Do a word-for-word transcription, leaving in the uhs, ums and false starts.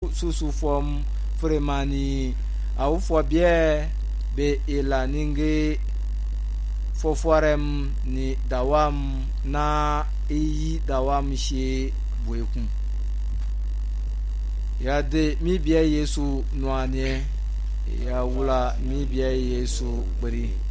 susu fom fremani au fobie be ilaninge foforem ni dawam na iyi dawam she boekun ya de mi biya Yesu noanye ya wula mi biya Yesu bari